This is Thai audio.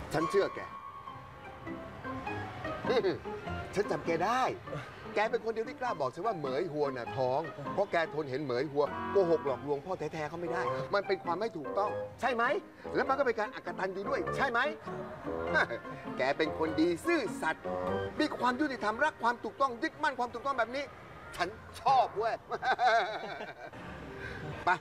ฉันเชื่อแก ฉันจำแกได้ แกเป็นคนเดียวที่กล้าบอกฉันว่าเหมยหัวน่ะท้อง เพราะแกทนเห็นเหมยหัวโกหกหลอกลวงพ่อแท้ๆเขาไม่ได้ มันเป็นความไม่ถูกต้อง ใช่ไหม แล้วมันก็เป็นการอกตัญญูด้วย ใช่ไหม แกเป็นคนดีซื่อสัตย์มีความยุติธรรมรักความถูกต้องยึดมั่นความถูกต้องแบบนี้ ฉันชอบเว้ย